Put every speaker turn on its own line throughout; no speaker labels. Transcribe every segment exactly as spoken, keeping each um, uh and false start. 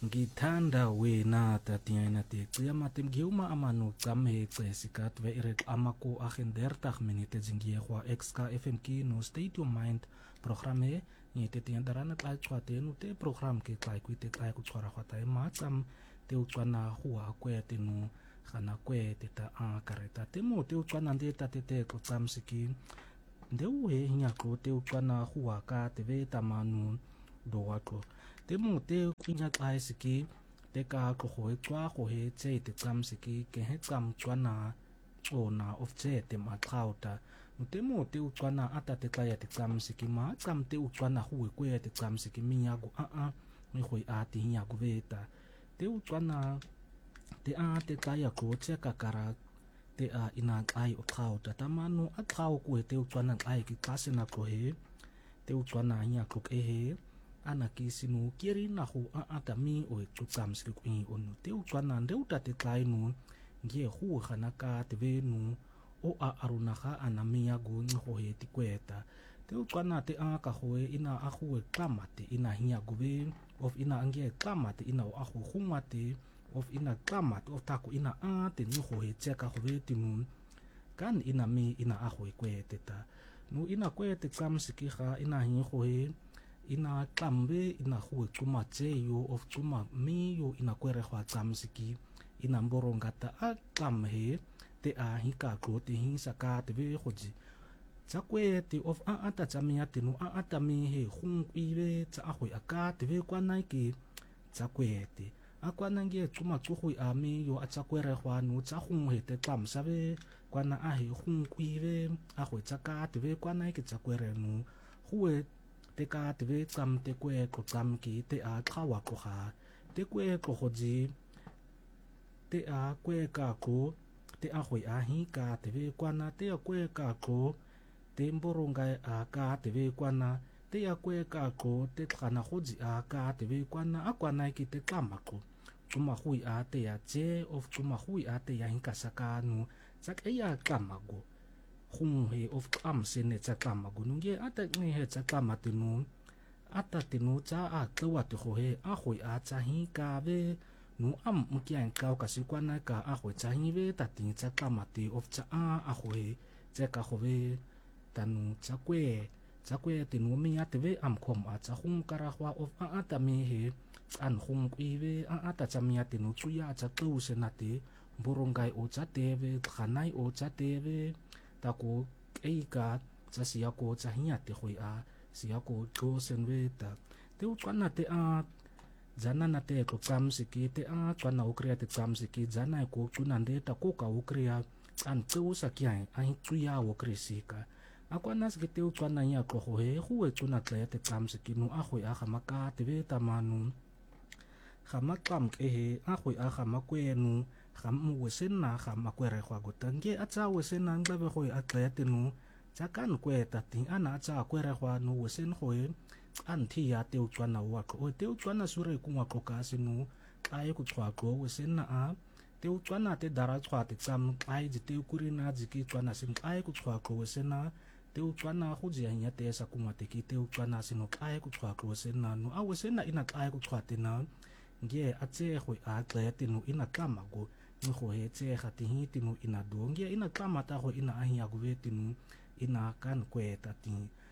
Ngithanda wena tatiana te qiyama tem giuma amanu qamhe qesikat ve irek amako agendertig minute zingiegwa exka F M K no state your mind programme ni te tiandarana qai qwate no te program ke qai kwite qai ku tswara khwata e matsam te utswana huwa kwete no khana kwete ta a kareta te mo te utswana nde ta te te qam siki nde uhe nya ko te utswana huwa ka te ve tamanu do wako te mo te kinya qai siki te ka ko ho tswa ko he tse te qam siki ke he qam tswana tsona of tse te ma qauta te mo te utswana ata te qai te qam siki ma qam te utswana huwe kwe te qam siki minyago a a mi khoi a ti nyago veta te utswana te a te qai ko tse ka kara te a ina qai o qauta tamanu a qau ko te utswana qai ki klase na ko he te utswana nya ko ke he ana ki sinu kiri na ho a atami o tu tsam ski ku onu te utswana nde uta te klai nu ngie hu khana ka te ve nu o a aruna kha anamia go ni ho he ti kweta te utswana te a ka ho ina a hu e klamate ina hinya go ve of ina ngie klamate ina o a hu humate of ina klamate of ta ku ina a te ni ho he tseka ho ve ti nu kan ina mi ina a hu e kwete ta nu ina kwete tsam ski kha ina hi ho he ina kambe ina huwe tuma tse yo of tuma mi yo ina kwere khwa tsamsiki ina mboronga ta a kamhe te a hika ko te hinsa ka te ve khoji tsa kwete of a ata tsamia te no a ata mi he khung iwe tsa a khoi aka te ve kwa nai ki tsa kwete a kwa nange tuma tsuhui a mi yo a tsa kwere khwa nu tsa khung he te tam sabe kwa na a he khung iwe a khoi tsa ka te ve kwa nai ki tsa kwere nu huwe te ka te ve tsam te kwe ko tsam ki te a thawa ko ha te kwe ko hoji te a kwe ka ko te a hoi a hi ka te ve kwana te a kwe ka ko te mboronga a ka te ve kwana te a kwe ka ko te khana hoji a ka te ve kwana a kwana ki te kama ko tuma hui a te a che of tuma hui a te ya hinka saka nu sak e ya kama go khung he of am sene tsa kama gununge ata nge he tsa kama tinu ata tinu tsa a twa te ho he a hoi a tsa hi ka ve nu am mkian kau ka sikwana ka a hoi tsa hi ve ta tin tsa kama ti of tsa a a hoi tsa ka ho ve tanu tsa kwe tsa kwe tinu mi a te ve am khom a tsa hung kara hwa of a ata mi he an hung kwi ve a ata tsa mi a tinu tsuya tsa tu se na te borongai o tsa te ve khanai o tsa te ve ta ko eika tsa sia ko tsa hinya te hoi a sia ko to sen ve ta te ukwana te a jana na te ko tsam siki te a kwana ukria te tsam siki jana ko tuna nde ta ko ka ukria an tsu sa kya a hi tuya wo krisika a kwana siki te ukwana nya ko ho he hu e tuna tle te tsam siki no a hoi a khamaka te ve ta manu khamakam ke he a hoi a khamakwe nu khamu wesen na khamakwere khwa gotange a tsa wesen na nglabe hoi a tle te nu tsa kan kwe ta ting ana tsa kwere khwa nu wesen hoi an thi ya te ukwana wa ko te ukwana sure ku wa ko ka sinu ai ku tswa ko wesen na a te ukwana te dara tswa te tsam ai ji te kurina ji ki tswana sin ai ku tswa ko wesen na te ukwana hu ji anya te sa ku ma te ki te ukwana sinu ai ku tswa ko wesen na nu a wesen na ina ai ku tswa te na nge a tse hoi a tle te nu ina kama go ni ho he tse khati hi tinu ina do nge ina kama ta ho ina ahi ya go ve tinu ina kan kwe ta ti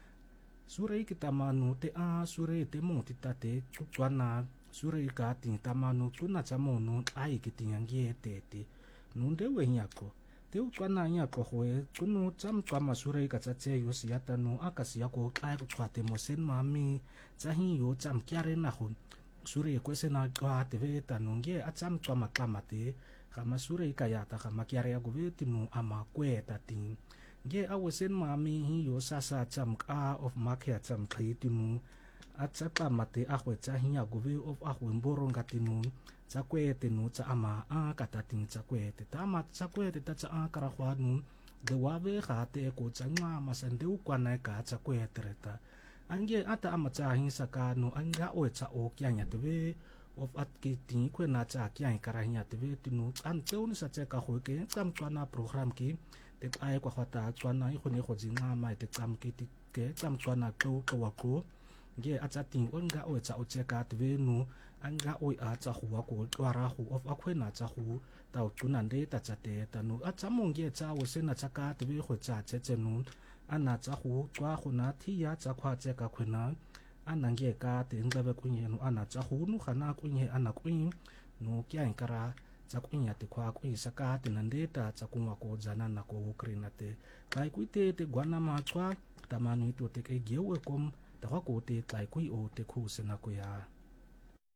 sure ki tamanu te a sure te mo ti ta te tswana sure ka ti tamanu tsuna tsa mo no ai ki ti nge te te nu de we nya ko te tswana nya ko ho e tsunu tsam tsama sure ka tsa tse yo sia ta no aka sia ko kai ko tswa te mo sen ma mi tsa hi yo tsam kyare na ho sure ko se na ka te ve ta no nge a tsam tsama kama te kama sure ka ya ta kama kyare ya go ve ti no ama kwe ta ti nge a wesen ma mi hi yo sa sa tsam ka of makya tsam khai ti nu a tsa kama te a hwe tsa hi ya go ve of a hwe mboronga ti nu tsa kwe te nu tsa ama a ka ta ti tsa kwe te ta ma tsa kwe te ta tsa a kara khwa nu de wa ve kha te ko tsa nga ma san de u kwa na ka tsa kwe te ta ange ata ama tsa hi sa ka nu anga o tsa o kya nya te ve of at ki ti kwe na tsa kya kara nya te ve ti nu an tse un sa tsa ka ho ke tsam tswana program ki te ai kwa khata tswana i khone kho jinga ma te tsam ki ti ke tsam tswana ko ko wa ko nge atsa ting on nga o tsa o tseka tvenu anga o atsa huwa ko twara hu of akhwena tsa hu ta utuna nde ta tsa te ta no atsa monge tsa o sena tsa ka tve go tsa tsetsenu ana tsa hu twa go na thia tsa khwa tseka khwena ana nge ka te nglabe kunyenu ana tsa hu nu khana kunye ana kuin no kya inkara tsa kunya te khwa ku isaka te nandeta tsa kunwa ko jana na ko ukrina te kai kuite te gwana ma twa tamanu ito te ke gewe kom ta ko te kai kui o te khu sena ko ya